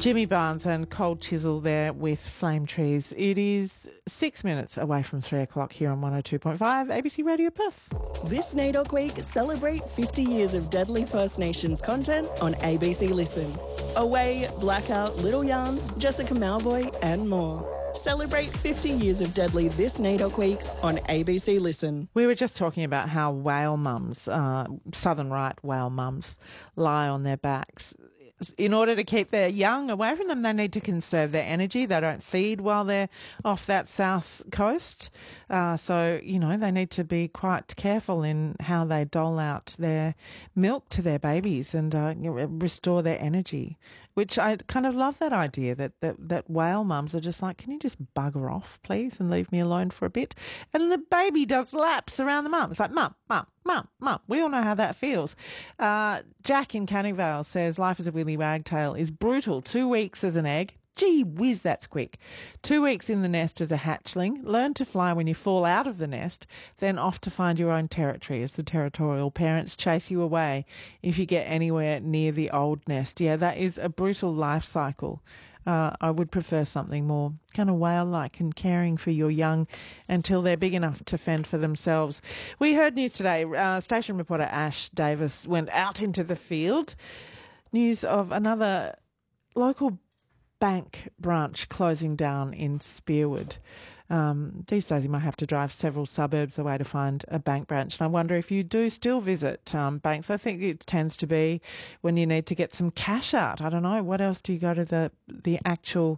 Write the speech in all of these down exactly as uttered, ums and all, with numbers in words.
Jimmy Barnes and Cold Chisel there with Flame Trees. It is six minutes away from three o'clock here on one oh two point five A B C Radio Perth. This NAIDOC Week, celebrate fifty years of deadly First Nations content on A B C Listen. Away, Blackout, Little Yarns, Jessica Malboy and more. Celebrate fifty years of deadly this NAIDOC Week on A B C Listen. We were just talking about how whale mums, uh, southern right whale mums, lie on their backs. In order to keep their young away from them, they need to conserve their energy. They don't feed while they're off that south coast. Uh, so, you know, they need to be quite careful in how they dole out their milk to their babies and uh, restore their energy, which I kind of love that idea that, that, that whale mums are just like, can you just bugger off, please, and leave me alone for a bit? And the baby does laps around the mum. It's like, mum, mum, mum, mum. We all know how that feels. Uh, Jack in Canning Vale says, life as a willy wagtail is brutal. Two weeks as an egg. Gee whiz, that's quick. Two weeks in the nest as a hatchling. Learn to fly when you fall out of the nest, then off to find your own territory as the territorial parents chase you away if you get anywhere near the old nest. Yeah, that is a brutal life cycle. Uh, I would prefer something more kind of whale-like and caring for your young until they're big enough to fend for themselves. We heard news today. Uh, station reporter Ash Davis went out into the field. News of another local bank branch closing down in Spearwood. Um, these days you might have to drive several suburbs away to find a bank branch. And I wonder if you do still visit um, banks. I think it tends to be when you need to get some cash out. I don't know. What else do you go to the, the actual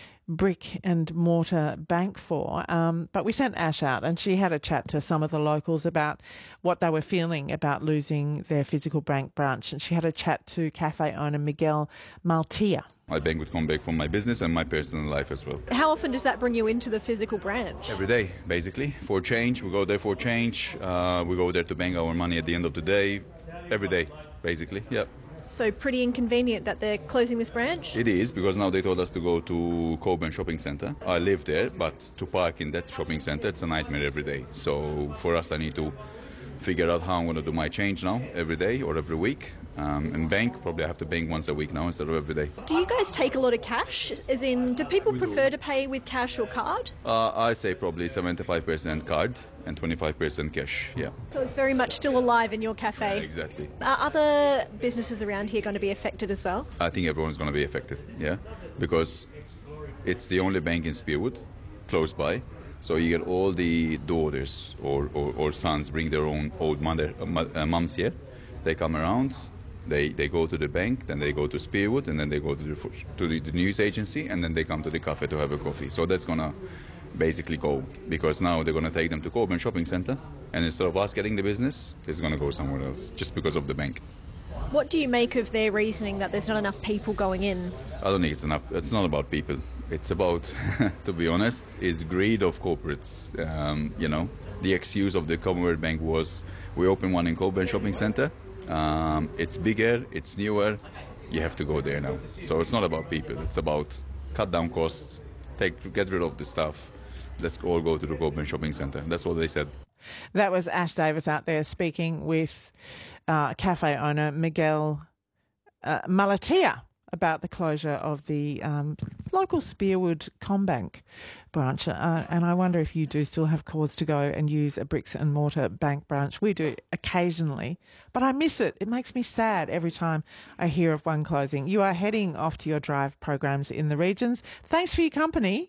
brick and mortar bank for? Um, but we sent Ash out and she had a chat to some of the locals about what they were feeling about losing their physical bank branch. And she had a chat to cafe owner Miguel Maltia. I bank with CommBank for my business and my personal life as well. How often does that bring you into the physical branch? Every day, basically. For change, we go there for change. Uh, we go there to bank our money at the end of the day. Every day, basically, yeah. So pretty inconvenient that they're closing this branch? It is, because now they told us to go to Coburn Shopping Centre. I live there, but to park in that shopping centre, it's a nightmare every day. So for us, I need to figure out how I'm going to do my change now, every day or every week. Um, and bank, probably I have to bank once a week now instead of every day. Do you guys take a lot of cash? As in, do people we prefer do. to pay with cash or card? Uh, I say probably seventy-five percent card and twenty-five percent cash, yeah. So it's very much still alive in your cafe? Yeah, exactly. Are other businesses around here going to be affected as well? I think everyone's going to be affected, yeah, because it's the only bank in Spearwood, close by. So you get all the daughters or, or, or sons bring their own old mother, uh, mums here. They come around, they, they go to the bank, then they go to Spearwood, and then they go to the, to the, the news agency, and then they come to the cafe to have a coffee. So that's going to basically go, because now they're going to take them to Coburn Shopping Centre, and instead of us getting the business, it's going to go somewhere else, just because of the bank. What do you make of their reasoning that there's not enough people going in? I don't think it's enough. It's not about people. It's about, to be honest, is greed of corporates. Um, you know, the excuse of the Commonwealth Bank was, we open one in Coburn Shopping Centre. Um, it's bigger, it's newer. You have to go there now. So it's not about people. It's about cut down costs, take get rid of the stuff. Let's all go to the Coburn Shopping Centre. That's what they said. That was Ash Davis out there speaking with uh, cafe owner Miguel uh, Malatia about the closure of the um, local Spearwood CommBank branch. Uh, and I wonder if you do still have cause to go and use a bricks and mortar bank branch. We do occasionally, but I miss it. It makes me sad every time I hear of one closing. You are heading off to your drive programs in the regions. Thanks for your company.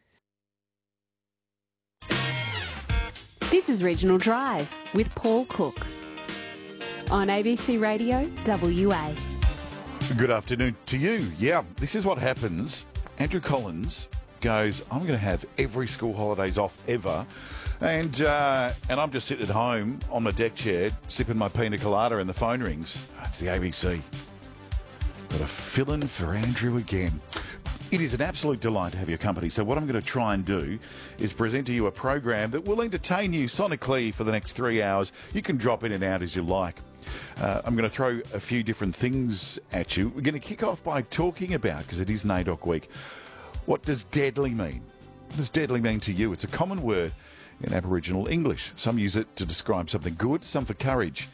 This is Regional Drive with Paul Cook on A B C Radio W A. Good afternoon to you. Yeah, this is what happens. Andrew Collins goes, I'm going to have every school holidays off ever. And uh, and I'm just sitting at home on my deck chair, sipping my pina colada and the phone rings. It's the A B C. Got a fill-in for Andrew again. It is an absolute delight to have your company. So what I'm going to try and do is present to you a program that will entertain you sonically for the next three hours. You can drop in and out as you like. Uh, I'm going to throw a few different things at you. We're going to kick off by talking about, because it is NAIDOC Week, what does deadly mean? What does deadly mean to you? It's a common word in Aboriginal English. Some use it to describe something good, some for courage.